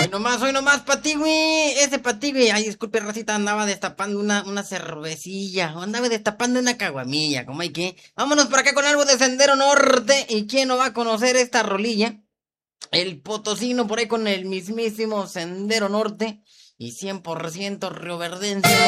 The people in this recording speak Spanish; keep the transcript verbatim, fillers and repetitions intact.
nomás, hoy nomás, Patigüe. Ese Patigüe. Ay, disculpe, Racita, andaba destapando una, una cervecilla. O andaba destapando una caguamilla, como hay que. Vámonos por acá con algo de Sendero Norte. ¿Y quién no va a conocer esta rolilla? El potosino por ahí con el mismísimo Sendero Norte. Y cien por ciento rioverdense.